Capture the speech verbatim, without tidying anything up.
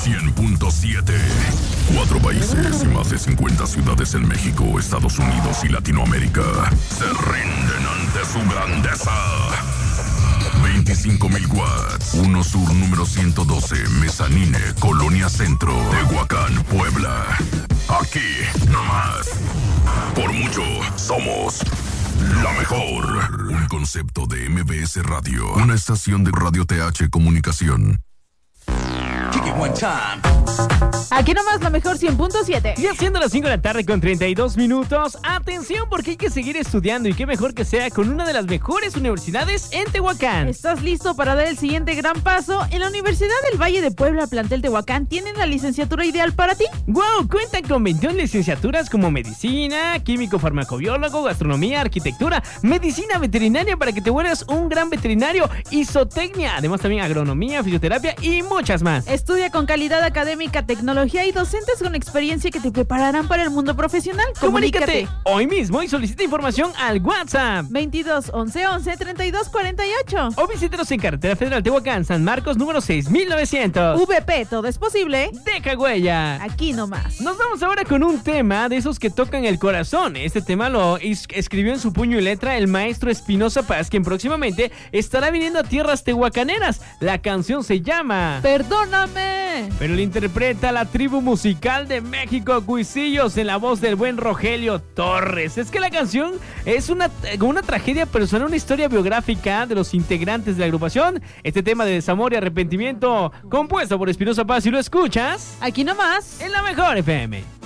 cien punto siete. Cuatro países y más de cincuenta ciudades en México, Estados Unidos y Latinoamérica se rinden ante su grandeza. veinticinco mil watts. uno Sur número ciento doce, Mezanine, Colonia Centro, Tehuacán, Puebla. Aquí, nomás. Por mucho, somos la mejor. Un concepto de M B S Radio. Una estación de Radio T H Comunicación. Aquí nomás la mejor cien punto siete. Y siendo las cinco de la tarde con treinta y dos minutos, atención porque hay que seguir estudiando y qué mejor que sea con una de las mejores universidades en Tehuacán. ¿Estás listo para dar el siguiente gran paso? En la Universidad del Valle de Puebla, plantel Tehuacán, ¿tienen la licenciatura ideal para ti? ¡Wow! Cuentan con veintiuna licenciaturas como medicina, químico, farmacobiólogo, gastronomía, arquitectura, medicina veterinaria para que te vuelvas un gran veterinario y zootecnia. Además también agronomía, fisioterapia y muchas más. Estudia con calidad académica, tecnología y docentes con experiencia que te prepararán para el mundo profesional. Comunícate hoy mismo y solicita información al WhatsApp veintidós once once treinta y dos cuarenta y ocho o visítanos en Carretera Federal Tehuacán, San Marcos número seis mil novecientos. V P, todo es posible. Deja huella. Aquí nomás. Nos vamos ahora con un tema de esos que tocan el corazón. Este tema lo es- escribió en su puño y letra el maestro Espinosa Paz, quien próximamente estará viniendo a tierras tehuacaneras. La canción se llama Perdóname. pero lo interpreta la tribu musical de México, Cuisillos, en la voz del buen Rogelio Torres. Es que la canción es una, una tragedia personal, una historia biográfica de los integrantes de la agrupación. Este tema de desamor y arrepentimiento, compuesto por Espinosa Paz, y lo escuchas Aquí nomás. en la mejor F M.